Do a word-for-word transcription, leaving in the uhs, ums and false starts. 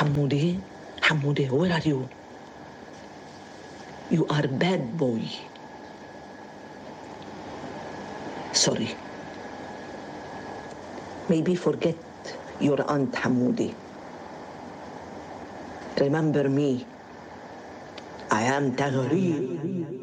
Hamoudi, Hamoudi, where are you? You are a bad boy. Sorry. Maybe forget your aunt Hamoudi. Remember me. I am Taghreer.